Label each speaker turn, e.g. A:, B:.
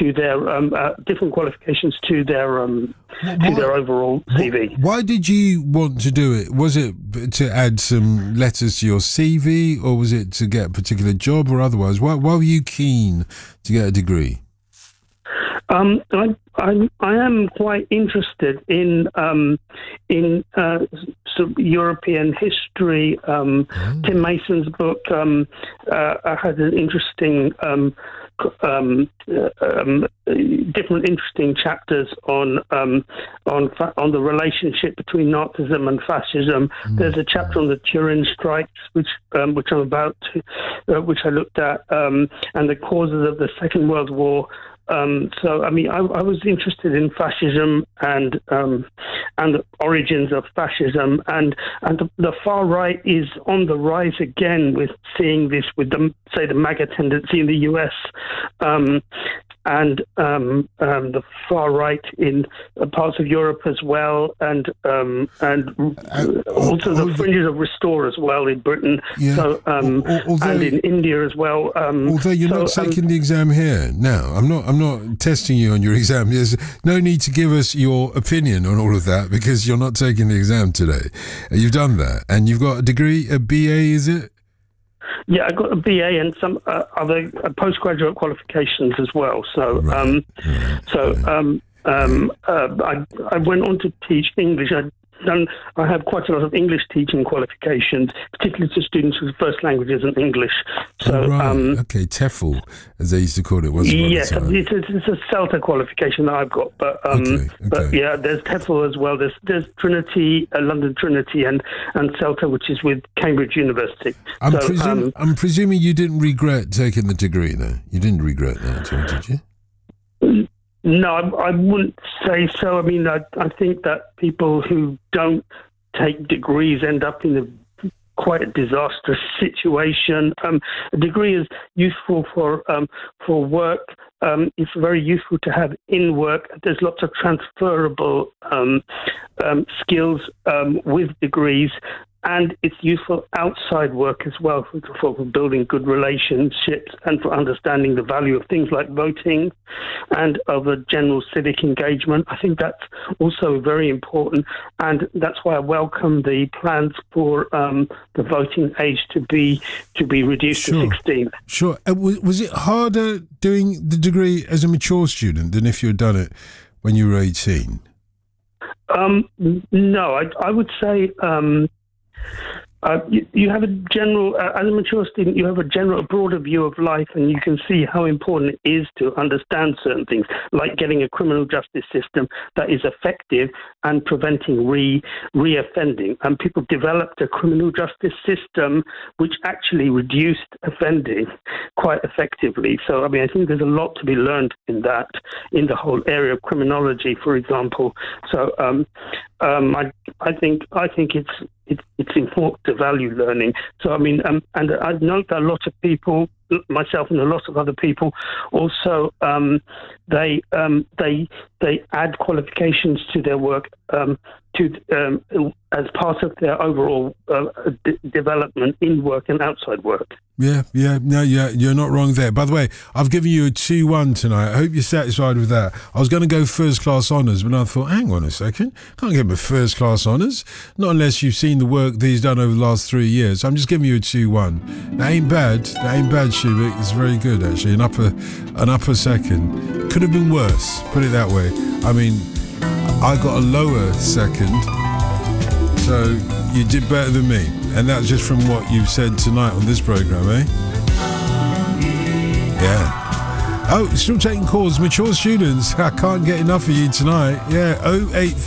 A: to their different qualifications to their overall CV.
B: Why did you want to do it? Was it to add some letters to your CV, or was it to get a particular job, or otherwise? Why were you keen to get a degree?
A: I am quite interested in sort of European history. Tim Mason's book had an interesting, different interesting chapters on the relationship between Nazism and fascism. There's a chapter on the Turin strikes, which I'm about to, which I looked at, and the causes of the Second World War. So, I mean, I was interested in fascism and the origins of fascism, and the far right is on the rise again with seeing this with the MAGA tendency in the US, and the far right in parts of Europe as well, and also the fringes of Restore as well in Britain.
B: Yeah.
A: So and in India as well.
B: Although you're not taking the exam here now, I'm not testing you on your exam. There's no need to give us your opinion on all of that because you're not taking the exam today. You've done that, and you've got a degree, a BA, is it?
A: Yeah, I got a BA and some other postgraduate qualifications as well. So, I went on to teach English. I have quite a lot of English teaching qualifications, particularly to students whose first language isn't English. So,
B: okay, TEFL, as they used to call it.
A: Yes, it's a CELTA qualification that I've got, but yeah, there's TEFL as well. There's Trinity, London Trinity, and CELTA, which is with Cambridge University.
B: I'm presuming you didn't regret taking the degree, though. You didn't regret that at all, did you?
A: No, I wouldn't say so. I mean, I think that people who don't take degrees end up in quite a disastrous situation. A degree is useful for work. It's very useful to have in work. There's lots of transferable skills with degrees. And it's useful outside work as well for building good relationships and for understanding the value of things like voting and of a general civic engagement. I think that's also very important, and that's why I welcome the plans for the voting age to be reduced to 16.
B: Sure. Was it harder doing the degree as a mature student than if you had done it when you were 18?
A: No, I would say. You have a general, as a mature student, you have a broader view of life, and you can see how important it is to understand certain things, like getting a criminal justice system that is effective and preventing re-offending. And people developed a criminal justice system which actually reduced offending quite effectively. So, I mean, I think there's a lot to be learned in that, in the whole area of criminology, for example. So, I think it's important to value learning. So I mean, and I note that a lot of people, myself and a lot of other people, also they add qualifications to their work as part of their overall development in work and outside work.
B: Yeah, you're not wrong there. By the way, I've given you a 2-1 tonight. I hope you're satisfied with that. I was going to go first class honours, but I thought, hang on a second, can't give him a first class honours, not unless you've seen the work that he's done over the last 3 years. I'm just giving you a 2-1. That ain't bad, Shubik. It's very good, actually. An upper second. Could have been worse, put it that way. I mean, I got a lower second, so you did better than me. And that's just from what you've said tonight on this programme, eh? Yeah. Oh, still taking calls. Mature students, I can't get enough of you tonight. Yeah, 084